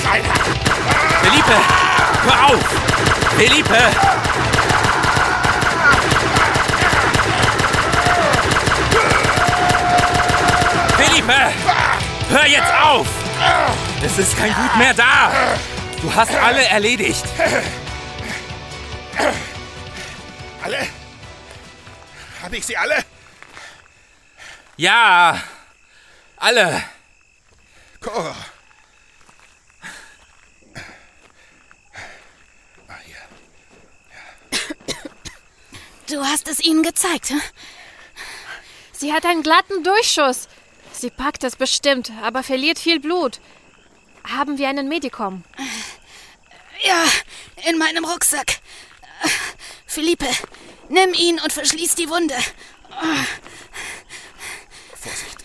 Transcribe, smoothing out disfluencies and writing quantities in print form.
Felipe, hör auf! Felipe! Felipe! Hör jetzt auf! Es ist kein Blut mehr da! Du hast alle erledigt! Alle? Habe ich sie alle? Ja! Alle! Cora. Du hast es ihnen gezeigt, hm? Sie hat einen glatten Durchschuss. Sie packt es bestimmt, aber verliert viel Blut. Haben wir einen Medikum? Ja, in meinem Rucksack. Felipe, nimm ihn und verschließ die Wunde. Vorsicht.